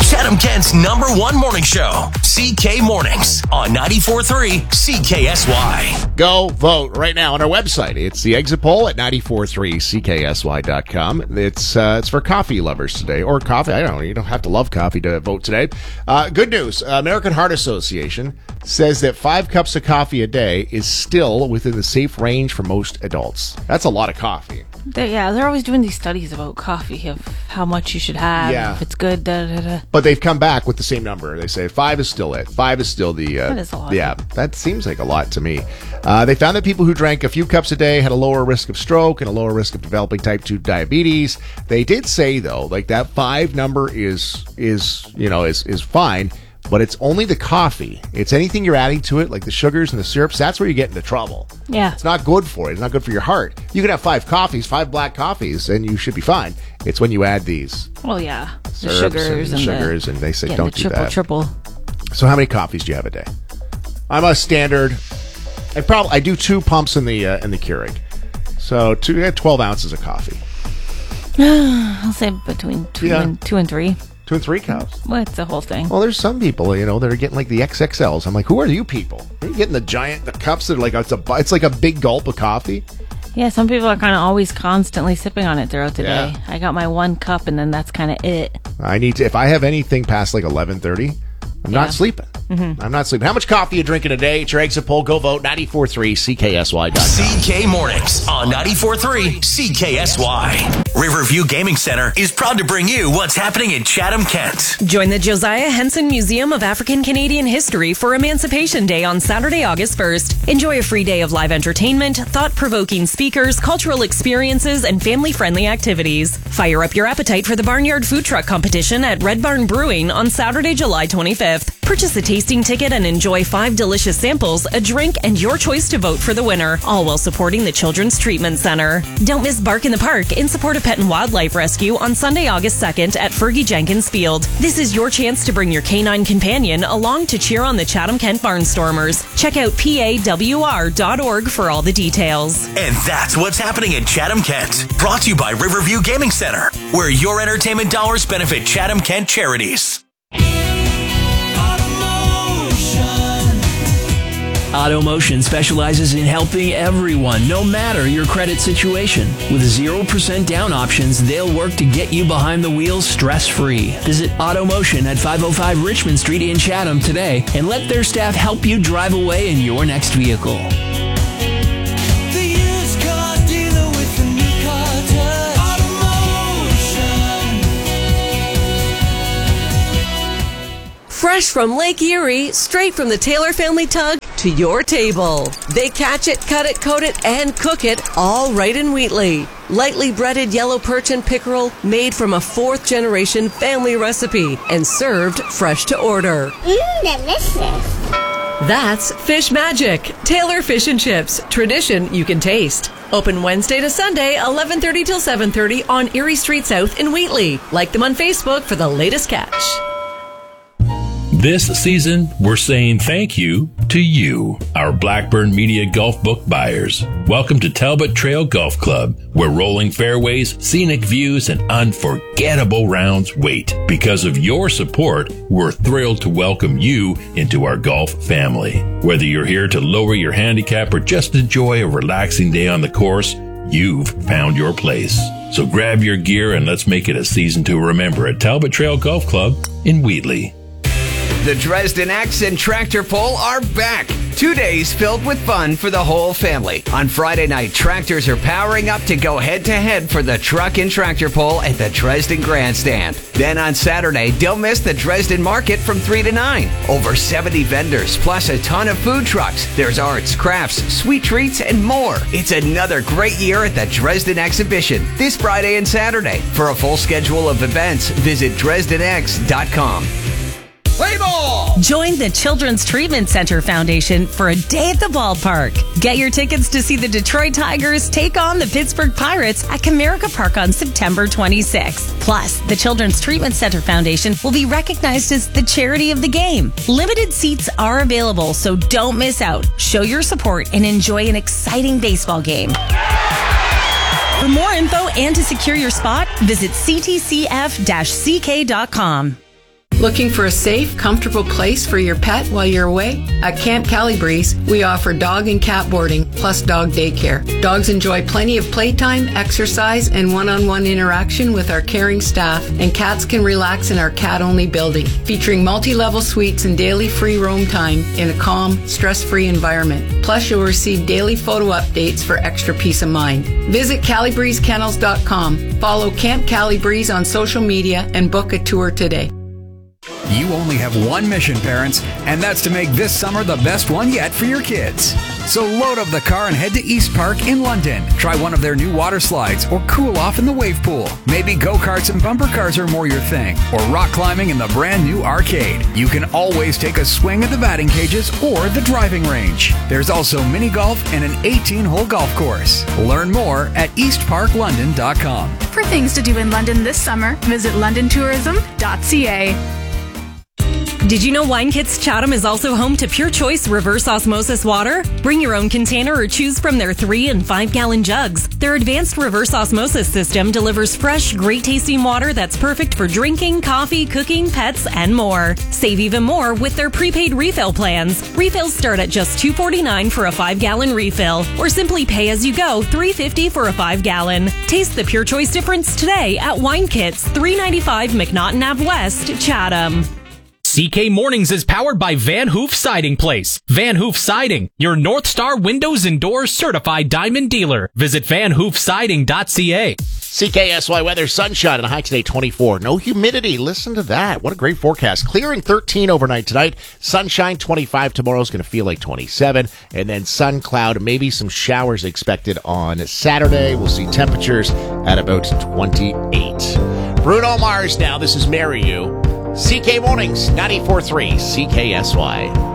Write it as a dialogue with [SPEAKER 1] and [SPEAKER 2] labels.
[SPEAKER 1] Chatham-Kent's #1 morning show, CK Mornings on 94.3 CKSY.
[SPEAKER 2] Go vote right now on our website. It's the exit poll at 943CKSY.com. It's for coffee lovers today, or coffee. I don't know. You don't have to love coffee to vote today. Good news. American Heart Association says that 5 cups of coffee a day is still within the safe range for most adults. That's a lot of coffee.
[SPEAKER 3] They're always doing these studies about coffee, of how much you should have, if it's good,
[SPEAKER 2] But they've come back with the same number. They say 5 is still it. 5 is still the...
[SPEAKER 3] that is a lot.
[SPEAKER 2] Yeah, that seems like a lot to me. They found that people who drank a few cups a day had a lower risk of stroke and a lower risk of developing type 2 diabetes. They did say, though, like that 5 number is fine, but it's only the coffee. It's anything you're adding to it, like the sugars and the syrups. That's where you get into trouble.
[SPEAKER 3] Yeah.
[SPEAKER 2] It's not good for it. It's not good for your heart. You can have 5 coffees, 5 black coffees, and you should be fine. It's when you add these.
[SPEAKER 3] Well, yeah. The
[SPEAKER 2] Syrups
[SPEAKER 3] sugars
[SPEAKER 2] and they say don't do that.
[SPEAKER 3] Triple.
[SPEAKER 2] So how many coffees do you have a day? I'm a standard. I do 2 pumps in the Keurig. So 12 ounces of coffee.
[SPEAKER 3] I'll say between 2 and 3.
[SPEAKER 2] 2 and 3 cups.
[SPEAKER 3] What's the whole thing?
[SPEAKER 2] Well, there's some people, that are getting like the XXLs. I'm like, who are you people? Are you getting the cups that are like it's like a big gulp of coffee?
[SPEAKER 3] Yeah, some people are kind of always constantly sipping on it throughout the
[SPEAKER 2] Yeah.
[SPEAKER 3] day. I got my 1 cup, and then that's kind of it.
[SPEAKER 2] I need to. If I have anything past like 11:30, I'm not sleeping. I'm not sleeping. How much coffee are you drinking a day? It's your exit poll. Go vote 94.3 CKSY.com.
[SPEAKER 1] CK Mornings on 94.3 CKSY. Riverview Gaming Center is proud to bring you what's happening in Chatham-Kent.
[SPEAKER 4] Join the Josiah Henson Museum of African Canadian History for Emancipation Day on Saturday, August 1st. Enjoy a free day of live entertainment, thought-provoking speakers, cultural experiences, and family-friendly activities. Fire up your appetite for the Barnyard Food Truck Competition at Red Barn Brewing on Saturday, July 25th. Purchase a tasting ticket and enjoy 5 delicious samples, a drink, and your choice to vote for the winner, all while supporting the Children's Treatment Center. Don't miss Bark in the Park in support of Pet and Wildlife Rescue on Sunday, August 2nd at Fergie Jenkins Field. This is your chance to bring your canine companion along to cheer on the Chatham-Kent Barnstormers. Check out pawr.org for all the details.
[SPEAKER 1] And that's what's happening in Chatham-Kent. Brought to you by Riverview Gaming Center, where your entertainment dollars benefit Chatham-Kent charities.
[SPEAKER 5] AutoMotion specializes in helping everyone, no matter your credit situation. With 0% down options, they'll work to get you behind the wheel stress-free. Visit AutoMotion at 505 Richmond Street in Chatham today and let their staff help you drive away in your next vehicle.
[SPEAKER 4] Fresh from Lake Erie, straight from the Taylor family tug to your table. They catch it, cut it, coat it, and cook it all right in Wheatley. Lightly breaded yellow perch and pickerel made from a 4th-generation family recipe and served fresh to order.
[SPEAKER 6] Delicious.
[SPEAKER 4] That's Fish Magic, Taylor Fish and Chips. Tradition you can taste. Open Wednesday to Sunday, 11:30 till 7:30 on Erie Street South in Wheatley. Like them on Facebook for the latest catch.
[SPEAKER 7] This season, we're saying thank you to you, our Blackburn Media Golf book buyers. Welcome to Talbot Trail Golf Club, where rolling fairways, scenic views, and unforgettable rounds wait. Because of your support, we're thrilled to welcome you into our golf family. Whether you're here to lower your handicap or just enjoy a relaxing day on the course, you've found your place. So grab your gear and let's make it a season to remember at Talbot Trail Golf Club in Wheatley.
[SPEAKER 8] The Dresden X and Tractor Pull are back. 2 days filled with fun for the whole family. On Friday night, tractors are powering up to go head-to-head for the Truck and Tractor Pull at the Dresden Grandstand. Then on Saturday, don't miss the Dresden Market from 3 to 9. Over 70 vendors, plus a ton of food trucks. There's arts, crafts, sweet treats, and more. It's another great year at the Dresden Exhibition this Friday and Saturday. For a full schedule of events, visit DresdenX.com.
[SPEAKER 6] Play ball!
[SPEAKER 4] Join the Children's Treatment Center Foundation for a day at the ballpark. Get your tickets to see the Detroit Tigers take on the Pittsburgh Pirates at Comerica Park on September 26th. Plus, the Children's Treatment Center Foundation will be recognized as the charity of the game. Limited seats are available, so don't miss out. Show your support and enjoy an exciting baseball game. For more info and to secure your spot, visit ctcf-ck.com.
[SPEAKER 9] Looking for a safe, comfortable place for your pet while you're away? At Camp Calibreeze, we offer dog and cat boarding plus dog daycare. Dogs enjoy plenty of playtime, exercise, and one-on-one interaction with our caring staff, and cats can relax in our cat-only building, featuring multi-level suites and daily free roam time in a calm, stress-free environment. Plus, you'll receive daily photo updates for extra peace of mind. Visit CalibreezeKennels.com. Follow Camp Calibreeze on social media and book a tour today.
[SPEAKER 10] You only have one mission, parents, and that's to make this summer the best one yet for your kids. So load up the car and head to East Park in London. Try one of their new water slides or cool off in the wave pool. Maybe go-karts and bumper cars are more your thing, or rock climbing in the brand new arcade. You can always take a swing at the batting cages or the driving range. There's also mini golf and an 18-hole golf course. Learn more at eastparklondon.com.
[SPEAKER 11] For things to do in London this summer, visit londontourism.ca.
[SPEAKER 4] Did you know Wine Kits Chatham is also home to Pure Choice reverse osmosis water? Bring your own container or choose from their 3 and 5 gallon jugs. Their advanced reverse osmosis system delivers fresh, great tasting water that's perfect for drinking, coffee, cooking, pets, and more. Save even more with their prepaid refill plans. Refills start at just $2.49 for a 5 gallon refill, or simply pay as you go $3.50 for a 5 gallon. Taste the Pure Choice difference today at Wine Kits, 395 McNaughton Ave West, Chatham.
[SPEAKER 12] CK Mornings is powered by Van Hoof Siding Place. Van Hoof Siding, your North Star Windows and Doors certified diamond dealer. Visit vanhoofsiding.ca.
[SPEAKER 2] CKSY weather, sunshine and a high today 24. No humidity. Listen to that. What a great forecast. Clearing 13 overnight tonight. Sunshine 25 tomorrow is going to feel like 27. And then sun, cloud, maybe some showers expected on Saturday. We'll see temperatures at about 28. Bruno Mars now. This is Marry You. CK Mornings, 94.3 CKSY.